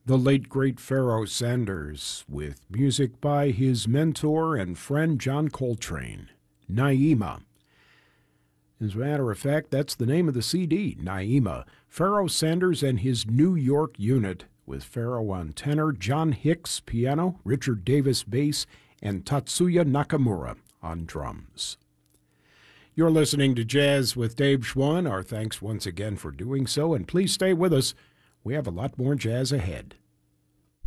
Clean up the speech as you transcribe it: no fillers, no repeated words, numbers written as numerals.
The late great Pharoah Sanders, with music by his mentor and friend John Coltrane, Naima. As a matter of fact, that's the name of the CD, Naima. Pharoah Sanders and his New York unit, with Pharoah on tenor, John Hicks piano, Richard Davis bass, and Tatsuya Nakamura on drums. You're listening to Jazz with Dave Schwann. Our thanks once again for doing so, and please stay with us. We have a lot more jazz ahead.